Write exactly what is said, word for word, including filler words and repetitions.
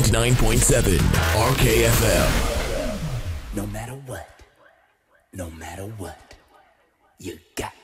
ninety-nine point seven R K F M. No matter what, no matter what, you got